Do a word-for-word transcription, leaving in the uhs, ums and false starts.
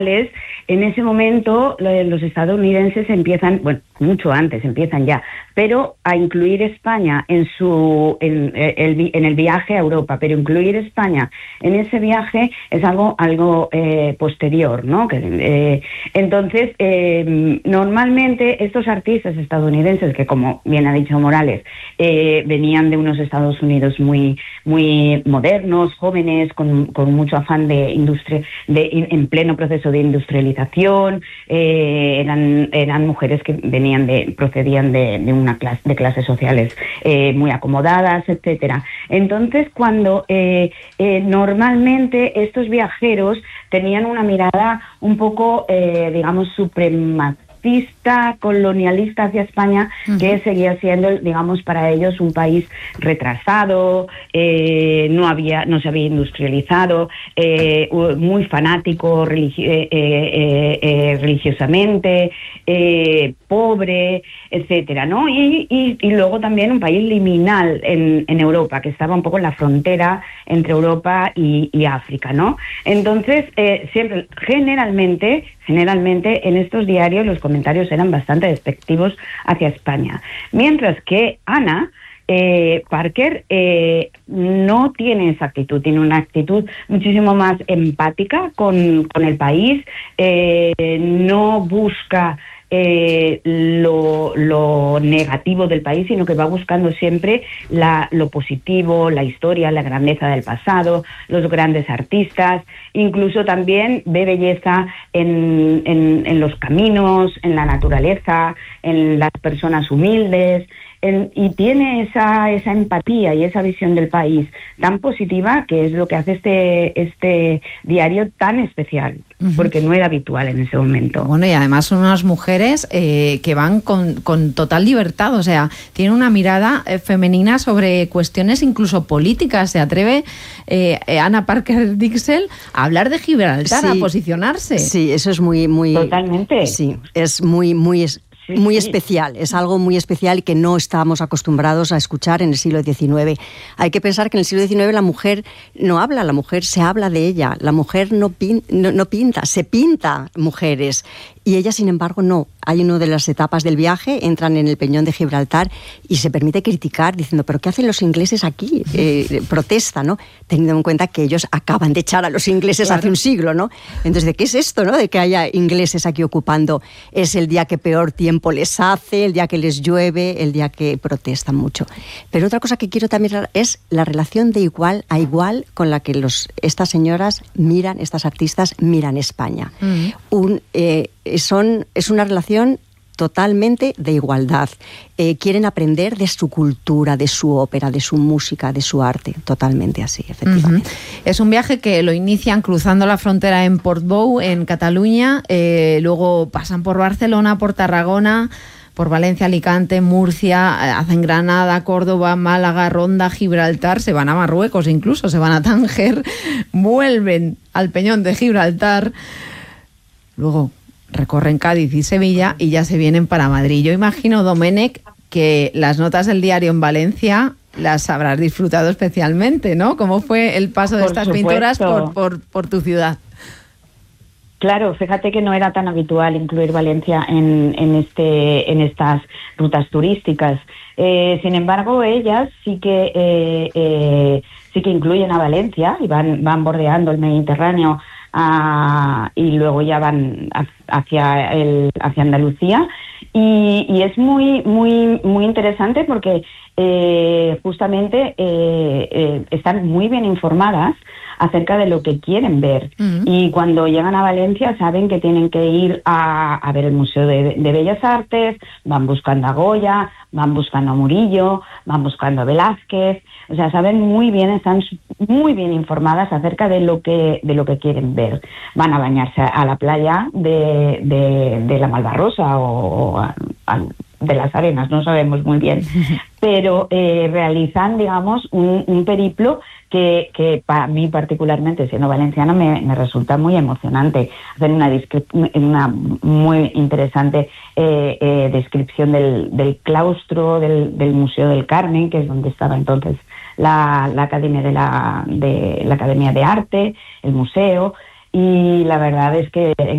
en ese momento los estadounidenses empiezan, bueno, mucho antes empiezan ya, pero a incluir España en su en el, en el viaje a Europa, pero incluir España en ese viaje es algo algo eh, posterior, ¿no? Que, eh, entonces, eh, normalmente estos artistas estadounidenses, que como bien ha dicho Morales, eh, venían de unos Estados Unidos muy muy modernos, jóvenes, con, con mucho afán de industria, de en pleno proceso de industrialización, eh, eran eran mujeres que venían de procedían de, de una clase de clases sociales eh, muy acomodadas, etcétera. Entonces, cuando eh, eh, normalmente estos viajeros tenían una mirada un poco, eh, digamos, supremacista, colonialista hacia España, uh-huh. que seguía siendo, digamos, para ellos un país retrasado, eh, no había, no se había industrializado, eh, muy fanático religi- eh, eh, eh, religiosamente, eh, pobre, etcétera, ¿no? Y, y, y luego también un país liminal en, en Europa, que estaba un poco en la frontera entre Europa y, y África, ¿no? Entonces, eh, siempre, generalmente, generalmente en estos diarios los comentarios eran bastante despectivos hacia España. Mientras que Ana eh, Parker eh, no tiene esa actitud, tiene una actitud muchísimo más empática con, con el país, eh, no busca Eh, lo, lo negativo del país, sino que va buscando siempre la, lo positivo, la historia, la grandeza del pasado, los grandes artistas, incluso también ve belleza en, en, en los caminos, en la naturaleza, en las personas humildes, en, y tiene esa, esa empatía y esa visión del país tan positiva, que es lo que hace este, este diario tan especial, uh-huh. porque no era habitual en ese momento. Bueno, y además son unas mujeres eh, que van con, con total libertad, o sea, tienen una mirada eh, femenina sobre cuestiones incluso políticas. Se atreve eh, Ana Parker Dixell a hablar de Gibraltar, sí, a posicionarse. Sí, eso es muy, muy... Totalmente. Sí, es muy, muy... muy especial, es algo muy especial y que no estábamos acostumbrados a escuchar en el siglo diecinueve. Hay que pensar que en el siglo diecinueve la mujer no habla, la mujer se habla de ella, la mujer no, pin, no, no pinta, se pinta mujeres, y ella, sin embargo, no. Hay una de las etapas del viaje, entran en el Peñón de Gibraltar y se permite criticar diciendo, ¿pero qué hacen los ingleses aquí? Eh, protesta, ¿no? Teniendo en cuenta que ellos acaban de echar a los ingleses claro. hace un siglo, ¿no? Entonces, ¿de qué es esto, no? De que haya ingleses aquí ocupando. Es el día que peor tiempo les hace, el día que les llueve, el día que protestan mucho. Pero otra cosa que quiero también es la relación de igual a igual con la que los, estas señoras miran, estas artistas miran España. Mm. Un... Eh, Son, es una relación totalmente de igualdad. Eh, quieren aprender de su cultura, de su ópera, de su música, de su arte. Totalmente así, efectivamente. Uh-huh. Es un viaje que lo inician cruzando la frontera en Portbou, en Cataluña, eh, luego pasan por Barcelona, por Tarragona, por Valencia, Alicante, Murcia, hacen Granada, Córdoba, Málaga, Ronda, Gibraltar, se van a Marruecos incluso, se van a Tánger, vuelven al Peñón de Gibraltar, luego recorren Cádiz y Sevilla y ya se vienen para Madrid. Yo imagino, Domenech, que las notas del diario en Valencia las habrás disfrutado especialmente, ¿no? ¿Cómo fue el paso de por estas supuesto. pintoras por, por, por tu ciudad? Claro, fíjate que no era tan habitual incluir Valencia en, en, este, en estas rutas turísticas. Eh, sin embargo, ellas sí que eh, eh, sí que incluyen a Valencia y van, van bordeando el Mediterráneo Uh, y luego ya van hacia el hacia Andalucía y, y es muy muy muy interesante porque eh, justamente eh, eh, están muy bien informadas acerca de lo que quieren ver. Uh-huh. Y cuando llegan a Valencia saben que tienen que ir a, a ver el Museo de, de Bellas Artes, van buscando a Goya, van buscando a Murillo, van buscando a Velázquez, o sea, saben muy bien, están muy bien informadas acerca de lo que de lo que quieren ver. Van a bañarse a la playa de, de, de la Malvarrosa o, o a, a, de las Arenas, no sabemos muy bien, pero eh, realizan, digamos, un, un periplo que, que para mí particularmente, siendo valenciana, me, me resulta muy emocionante. Hacen una, una muy interesante eh, eh, descripción del, del claustro del, del Museo del Carmen, que es donde estaba entonces la, la Academia de la, de la Academia de Arte, el museo, y la verdad es que